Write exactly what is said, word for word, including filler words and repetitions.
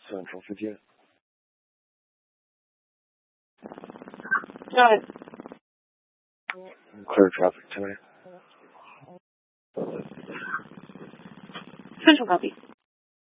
Central附近。 Got it. Clear traffic tonight. Central copy.